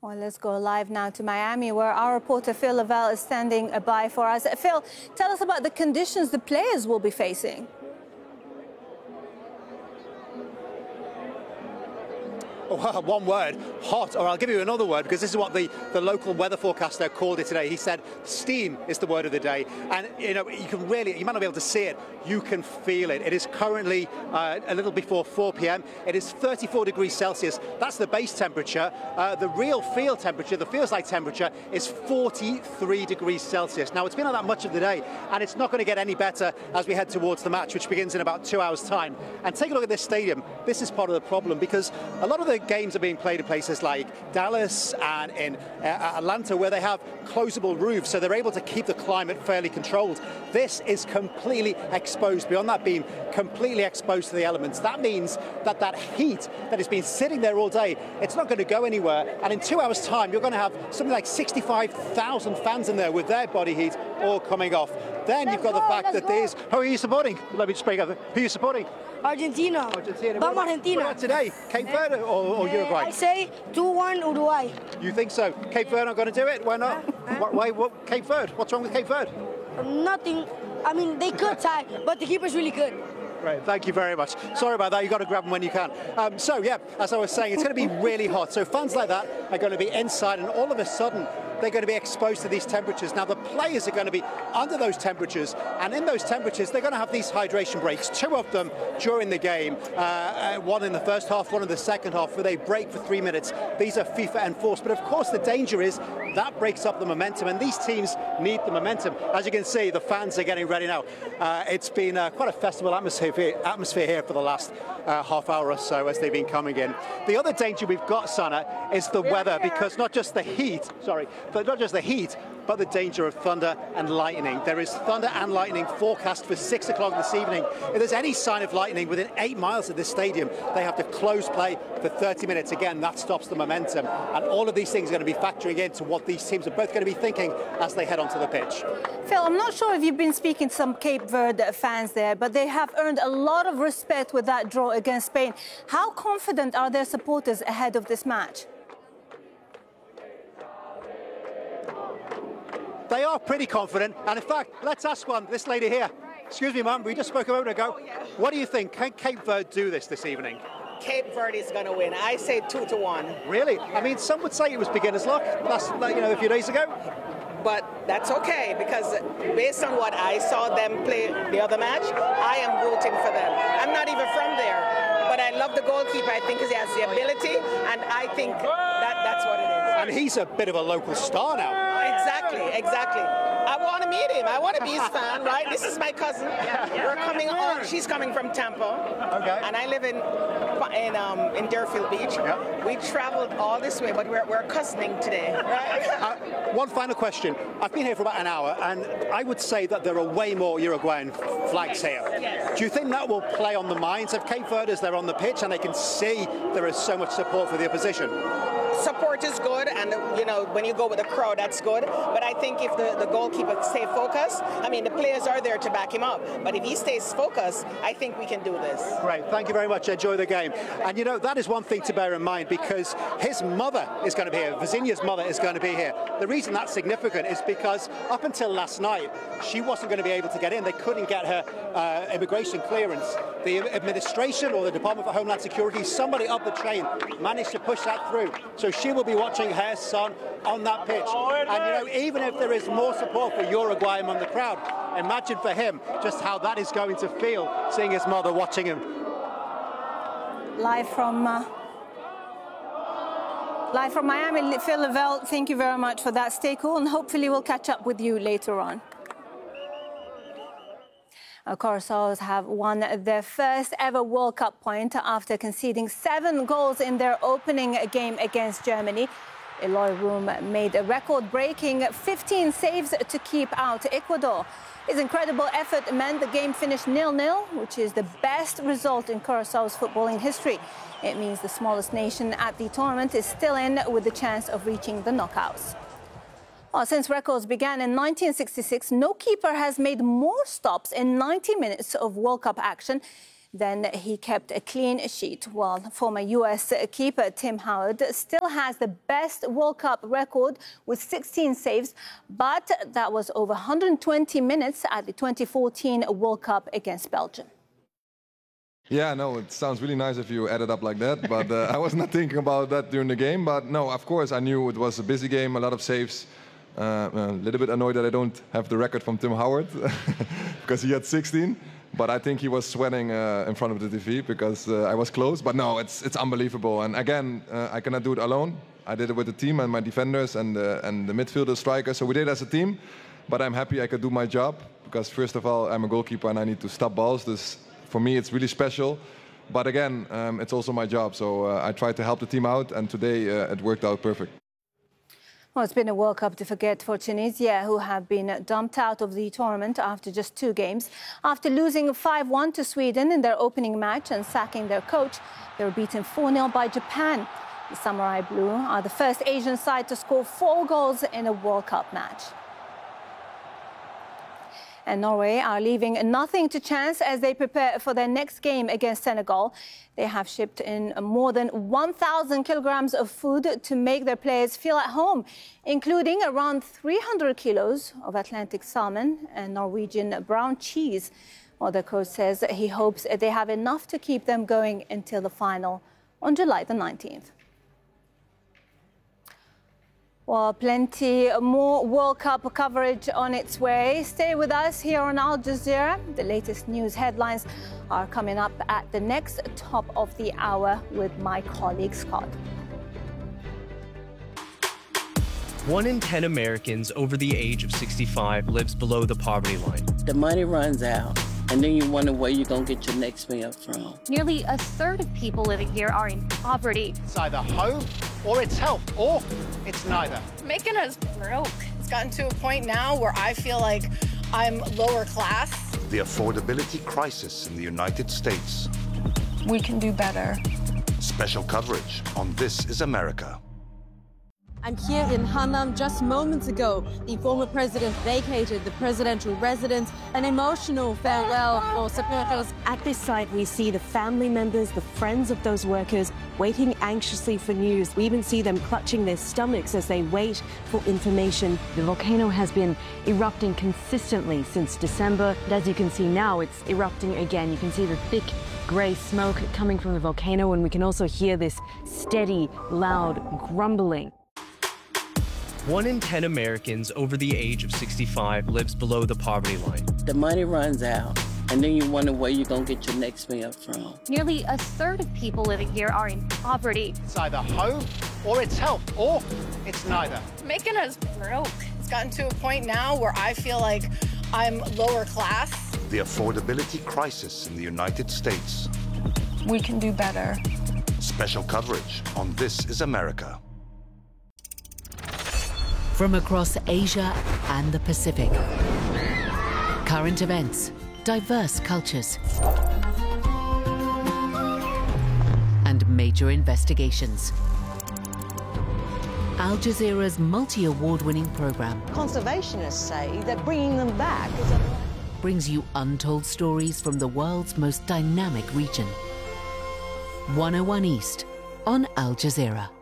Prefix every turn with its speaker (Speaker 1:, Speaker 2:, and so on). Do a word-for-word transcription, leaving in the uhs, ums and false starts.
Speaker 1: Well, let's go live now to Miami, where our reporter Phil Lavelle is standing by for us. Phil, tell us about the conditions the players will be facing.
Speaker 2: Oh, one word, hot, or I'll give you another word, because this is what the, the local weather forecaster called it today. He said steam is the word of the day. And, you know, you can really, you might not be able to see it, you can feel it. It is currently uh, a little before four p m It is thirty-four degrees Celsius. That's the base temperature. Uh, the real field temperature, the feels like temperature, is forty-three degrees Celsius. Now, it's been like that much of the day, and it's not going to get any better as we head towards the match, which begins in about two hours' time. And take a look at this stadium. This is part of the problem, because a lot of the games are being played in places like Dallas and in uh, Atlanta, where they have closable roofs, so they're able to keep the climate fairly controlled. This is completely exposed, beyond that being completely exposed to the elements. That means that that heat that has been sitting there all day, it's not going to go anywhere. And in two hours' time, you're going to have something like sixty-five thousand fans in there with their body heat all coming off. Then
Speaker 3: let's
Speaker 2: you've got
Speaker 3: go,
Speaker 2: the fact that
Speaker 3: go.
Speaker 2: these... Who are you supporting? Let me just speak up. Who are you supporting?
Speaker 3: Argentina.
Speaker 2: Argentina.
Speaker 3: Vamos
Speaker 2: what
Speaker 3: Argentina.
Speaker 2: What about today? Cape Verde or, or Uruguay?
Speaker 3: I say two one Uruguay.
Speaker 2: You think so? Cape Verde not going to do it? Why not? Why, why, what, Cape Verde? What's wrong with Cape Verde?
Speaker 3: Nothing. I mean, they could tie, but the keeper's really good.
Speaker 2: Right, thank you very much. Sorry about that, you've got to grab them when you can. Um, so, yeah, as I was saying, it's going to be really hot. So fans like that are going to be inside, and all of a sudden, they're going to be exposed to these temperatures. Now, the players are going to be under those temperatures, and in those temperatures, they're going to have these hydration breaks, two of them during the game, uh, one in the first half, one in the second half, where they break for three minutes. These are FIFA enforced, but of course, the danger is that breaks up the momentum, and these teams need the momentum. As you can see, the fans are getting ready now. Uh, it's been uh, quite a festival atmosphere atmosphere here for the last uh, half hour or so as they've been coming in. The other danger we've got, Sana, is the weather, because not just the heat, sorry, but not just the heat, but the danger of thunder and lightning. There is thunder and lightning forecast for six o'clock this evening. If there's any sign of lightning within eight miles of this stadium, they have to close play for thirty minutes. Again, that stops the momentum. And all of these things are going to be factoring into what these teams are both going to be thinking as they head onto the pitch.
Speaker 1: Phil, I'm not sure if you've been speaking to some Cape Verde fans there, but they have earned a lot of respect with that draw against Spain. How confident are their supporters ahead of this match?
Speaker 2: They are pretty confident, and in fact, let's ask one, this lady here. Excuse me, ma'am, we just spoke a moment ago.
Speaker 4: Oh, yeah.
Speaker 2: What do you think? Can Cape Verde do this this evening?
Speaker 4: Cape Verde is going to win. I say two to one.
Speaker 2: Really? I mean, some would say it was beginner's luck last, you know, a few days ago.
Speaker 4: But that's okay, because based on what I saw them play the other match, I am rooting for them. I'm not even from there, but I love the goalkeeper. I think he has the ability, and I think that that's what it is.
Speaker 2: And he's a bit of a local star now.
Speaker 4: Exactly, exactly. I want to meet him. I want to be his fan, right? This is my cousin. We're coming on. She's coming from Tampa.
Speaker 2: Okay.
Speaker 4: And I live in in um, in Deerfield Beach.
Speaker 2: Yep.
Speaker 4: We traveled all this way, but we're, we're cousining today, right?
Speaker 2: Uh, one final question. I've been here for about an hour, and I would say that there are way more Uruguayan flags here.
Speaker 4: Yes.
Speaker 2: Do you think that will play on the minds of Cape Verde as they're on the pitch and they can see there is so much support for the opposition?
Speaker 4: Support is good, and you know, when you go with a crowd, that's good. But I think if the, the goalkeeper stay focused, I mean, the players are there to back him up. But if he stays focused, I think we can do this.
Speaker 2: Great, thank you very much. Enjoy the game. And you know, that is one thing to bear in mind, because his mother is going to be here. Vizinha's mother is going to be here. The reason that's significant is because up until last night, she wasn't going to be able to get in. They couldn't get her uh, immigration clearance. The administration or the Department for Homeland Security, somebody up the train managed to push that through. So she will be watching her son on that pitch. And you know, even if there is more support for Uruguay among the crowd, imagine for him just how that is going to feel, seeing his mother watching him.
Speaker 1: Live from uh, live from Miami, Phil Lavelle, thank you very much for that. Stay cool, and hopefully we'll catch up with you later on. Curaçaos have won their first ever World Cup point after conceding seven goals in their opening game against Germany. Eloy Room made a record-breaking fifteen saves to keep out Ecuador. His incredible effort meant the game finished nil nil, which is the best result in Curaçao's footballing history. It means the smallest nation at the tournament is still in with the chance of reaching the knockouts. Well, since records began in nineteen sixty-six, no keeper has made more stops in ninety minutes of World Cup action Then he kept a clean sheet, while former U S keeper Tim Howard still has the best World Cup record with sixteen saves, but that was over one hundred twenty minutes at the twenty fourteen World Cup against Belgium.
Speaker 5: Yeah, no, it sounds really nice if you add it up like that, but uh, I was not thinking about that during the game. But no, of course, I knew it was a busy game, a lot of saves. Uh, a little bit annoyed that I don't have the record from Tim Howard, because he had sixteen. But I think he was sweating uh, in front of the T V because uh, I was close. But no, it's it's unbelievable. And again, uh, I cannot do it alone. I did it with the team and my defenders and, uh, and the midfielder striker. So we did it as a team. But I'm happy I could do my job because, first of all, I'm a goalkeeper and I need to stop balls. This, for me, it's really special. But again, um, it's also my job. So uh, I tried to help the team out. And today uh, it worked out perfect.
Speaker 1: Well, it's been a World Cup to forget for Tunisia, who have been dumped out of the tournament after just two games. After losing five one to Sweden in their opening match and sacking their coach, they were beaten four nil by Japan. The Samurai Blue are the first Asian side to score four goals in a World Cup match. And Norway are leaving nothing to chance as they prepare for their next game against Senegal. They have shipped in more than one thousand kilograms of food to make their players feel at home, including around three hundred kilos of Atlantic salmon and Norwegian brown cheese. Well, the coach says he hopes they have enough to keep them going until the final on July the nineteenth. Well, plenty more World Cup coverage on its way. Stay with us here on Al Jazeera. The latest news headlines are coming up at the next top of the hour with my colleague Scott.
Speaker 6: One in ten Americans over the age of sixty-five lives below the poverty line.
Speaker 7: The money runs out, and then you wonder where you're going to get your next meal from.
Speaker 8: Nearly a third of people living here are in poverty.
Speaker 2: It's either home or it's health, or it's neither.
Speaker 9: Making us broke. It's gotten to a point now where I feel like I'm lower class.
Speaker 10: The affordability crisis in the United States.
Speaker 9: We can do better.
Speaker 10: Special coverage on This Is America.
Speaker 11: I'm here in Hanam. Just moments ago, the former president vacated the presidential residence, an emotional farewell for supporters.
Speaker 12: At this site, we see the family members, the friends of those workers, waiting anxiously for news. We even see them clutching their stomachs as they wait for information.
Speaker 13: The volcano has been erupting consistently since December. And as you can see now, it's erupting again. You can see the thick grey smoke coming from the volcano, and we can also hear this steady, loud grumbling.
Speaker 6: One in ten Americans over the age of sixty-five lives below the poverty line.
Speaker 7: The money runs out, and then you wonder where you're going to get your next meal from.
Speaker 8: Nearly a third of people living here are in poverty.
Speaker 2: It's either home or it's health, or it's neither.
Speaker 9: Making us broke. It's gotten to a point now where I feel like I'm lower class.
Speaker 10: The affordability crisis in the United States.
Speaker 9: We can do better.
Speaker 10: Special coverage on This Is America.
Speaker 14: From across Asia and the Pacific. Current events, diverse cultures, and major investigations. Al Jazeera's multi-award-winning program.
Speaker 15: Conservationists say that bringing them back is a...
Speaker 14: brings you untold stories from the world's most dynamic region. one oh one East on Al Jazeera.